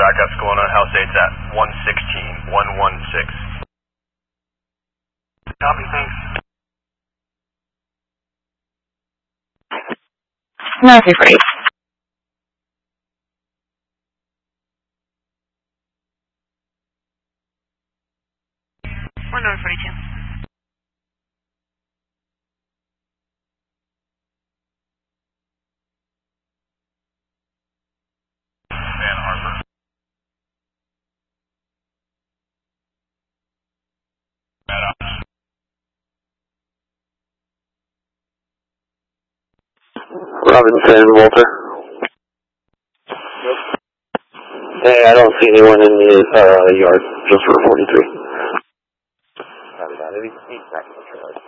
Zach Escalona, House 8's at 116, 116. Copy, thanks. No, okay, great. We're north 42. Ann Arbor. Robinson, Walter. Hey, I don't see anyone in the yard, just for 43. Copy that. Maybe sneak back in the trailer.